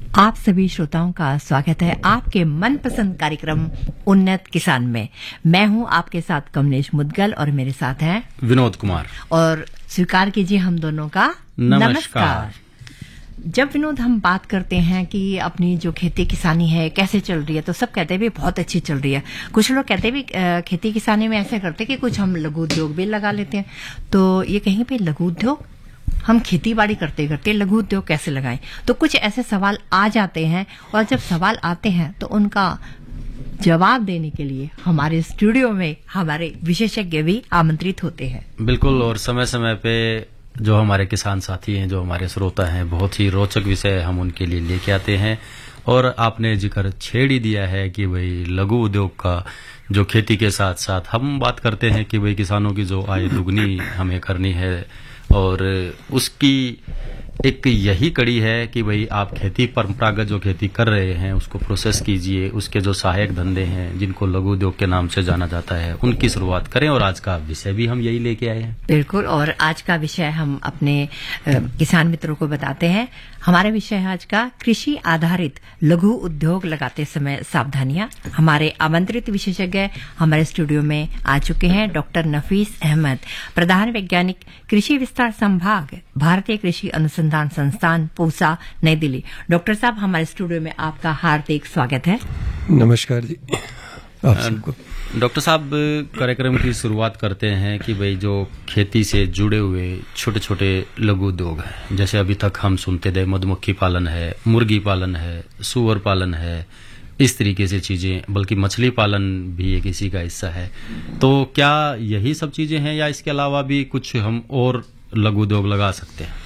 आप सभी श्रोताओं का स्वागत है आपके मनपसंद कार्यक्रम उन्नत किसान में। मैं हूं आपके साथ कमलेश मुदगल और मेरे साथ हैं विनोद कुमार। और स्वीकार कीजिए हम दोनों का नमस्कार। जब विनोद हम बात करते हैं कि अपनी जो खेती किसानी है कैसे चल रही है, तो सब कहते हैं भी बहुत अच्छी चल रही है। कुछ लोग कहते हैं भी खेती किसानी में ऐसे करते हैं कि कुछ हम लघु उद्योग भी लगा लेते हैं। तो ये कहीं पे लघु उद्योग, हम खेती बाड़ी करते करते लघु उद्योग कैसे लगाएं, तो कुछ ऐसे सवाल आ जाते हैं। और जब सवाल आते हैं तो उनका जवाब देने के लिए हमारे स्टूडियो में हमारे विशेषज्ञ भी आमंत्रित होते हैं। बिल्कुल, और समय समय पे जो हमारे किसान साथी हैं, जो हमारे श्रोता हैं, बहुत ही रोचक विषय हम उनके लिए लेके आते हैं। और आपने जिक्र छेड़ ही दिया है कि भाई लघु उद्योग का जो खेती के साथ साथ हम बात करते हैं कि भाई किसानों की जो आय दुगनी हमें करनी है, और उसकी एक यही कड़ी है कि भाई आप खेती परंपरागत जो खेती कर रहे हैं उसको प्रोसेस कीजिए। उसके जो सहायक धंधे हैं जिनको लघु उद्योग के नाम से जाना जाता है उनकी शुरुआत करें। और आज का विषय भी हम यही लेके आए हैं। बिल्कुल, और आज का विषय हम अपने किसान मित्रों को बताते हैं। हमारा विषय है आज का कृषि आधारित लघु उद्योग लगाते समय सावधानियां। हमारे आमंत्रित विशेषज्ञ हमारे स्टूडियो में आ चुके हैं। डॉक्टर नफीस अहमद, प्रधान वैज्ञानिक, कृषि विस्तार संभाग, भारतीय कृषि अनुसंधान संस्थान, पूसा, नई दिल्ली। डॉक्टर साहब, हमारे स्टूडियो में आपका हार्दिक स्वागत है। नमस्कार जी आप सबको। डॉक्टर साहब, कार्यक्रम की शुरुआत करते हैं कि भाई जो खेती से जुड़े हुए छोटे छोटे लघु उद्योग हैं, जैसे अभी तक हम सुनते थे मधुमक्खी पालन है, मुर्गी पालन है, सुअर पालन है, इस तरीके से चीजें, बल्कि मछली पालन भी एक इसी का हिस्सा है। तो क्या यही सब चीजें हैं या इसके अलावा भी कुछ हम और लघु उद्योग लगा सकते हैं?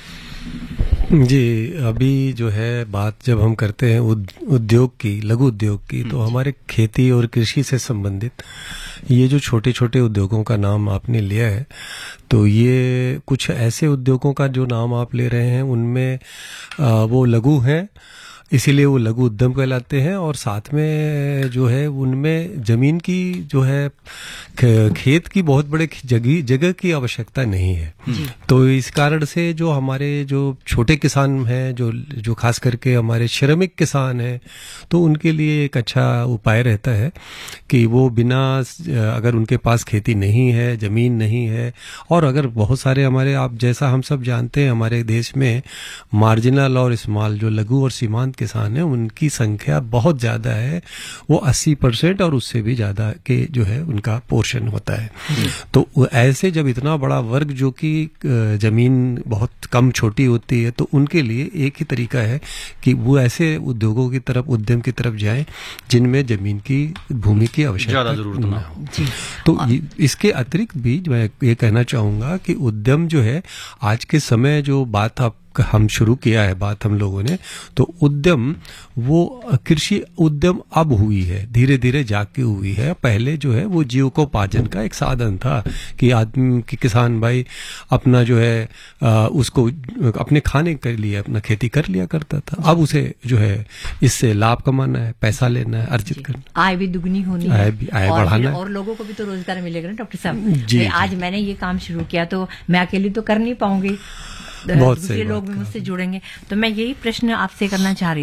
जी, अभी जो है बात जब हम करते हैं उद्योग की, लघु उद्योग की, तो हमारे खेती और कृषि से संबंधित ये जो छोटे छोटे उद्योगों का नाम आपने लिया है, तो ये कुछ ऐसे उद्योगों का जो नाम आप ले रहे हैं उनमें वो लघु हैं, इसीलिए वो लघु उद्यम कहलाते हैं। और साथ में जो है उनमें जमीन की जो है खेत की बहुत बड़े जगह की आवश्यकता नहीं है। तो इस कारण से जो हमारे जो छोटे किसान हैं, जो खास करके हमारे श्रमिक किसान हैं, तो उनके लिए एक अच्छा उपाय रहता है कि वो बिना, अगर उनके पास खेती नहीं है, जमीन नहीं है, और अगर बहुत सारे हमारे, आप जैसा हम सब जानते हैं, हमारे देश में मार्जिनल और स्मॉल जो लघु और सीमांत किसान है उनकी संख्या बहुत ज्यादा है। वो 80% और उससे भी ज्यादा के जो है उनका पोर्शन होता है। तो ऐसे जब इतना बड़ा वर्ग जो कि जमीन बहुत कम छोटी होती है, तो उनके लिए एक ही तरीका है कि वो ऐसे उद्योगों की तरफ, उद्यम की तरफ जाएं जिनमें जमीन की, भूमि की आवश्यकता जरूरत ना हो। तो इसके अतिरिक्त भी मैं ये कहना चाहूंगा कि उद्यम जो है आज के समय, जो बात हम शुरू किया है बात हम लोगों ने, तो उद्यम वो कृषि उद्यम अब हुई है, धीरे धीरे जाके हुई है। पहले जो है वो जीविकोपार्जन का एक साधन था कि आदमी की, किसान भाई अपना जो है उसको अपने खाने के लिए अपना खेती कर लिया करता था। अब उसे जो है इससे लाभ कमाना है, पैसा लेना है, अर्जित करना, आय भी दुगनी होनी है, आय बढ़ाना है, और लोगों को भी तो रोजगार मिलेगा ना। डॉक्टर साहब, आज मैंने ये काम शुरू किया तो मैं अकेली तो कर नहीं पाऊंगी, दूसरे लोग भी मुझसे जुड़ेंगे। तो मैं यही प्रश्न आपसे करना चाह रही